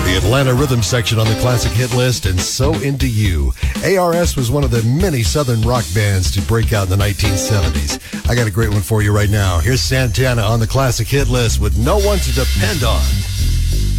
the Atlanta Rhythm section on the classic hit list, and So Into You. ARS was one of the many southern rock bands to break out in the 1970s. I got a great one for you right now. Here's Santana on the classic hit list with No One to Depend On.